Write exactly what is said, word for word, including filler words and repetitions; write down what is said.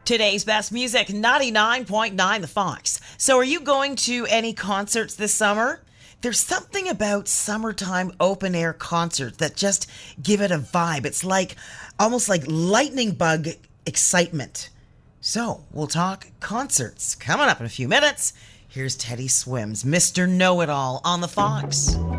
Today's best music, ninety-nine point nine The Fox. So are you going to any concerts this summer? There's something about summertime open air concerts that just give it a vibe. It's like almost like lightning bug excitement. So we'll talk concerts coming up in a few minutes. Here's Teddy Swims, Mister Know-It-All on The Fox.